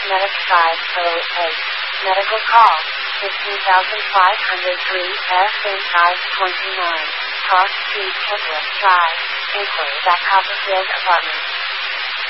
Medic 508. Medical call. 15503 Airframe 529. Cross Street Checklist 5. Inquiry back Copperfield Apartment.